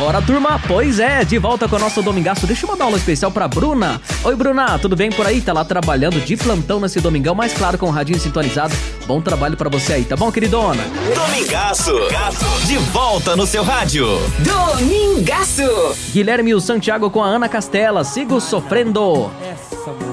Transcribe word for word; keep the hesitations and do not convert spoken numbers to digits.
Bora, turma? Pois é, de volta com o nosso Domingaço. Deixa eu mandar um alô especial pra Bruna. Oi, Bruna, tudo bem por aí? Tá lá trabalhando de plantão nesse domingão, mas claro, com o radinho sintonizado. Bom trabalho pra você aí, tá bom, queridona? Domingaço, de volta no seu rádio. Domingaço. Guilherme e o Santiago com a Ana Castela. Sigo sofrendo.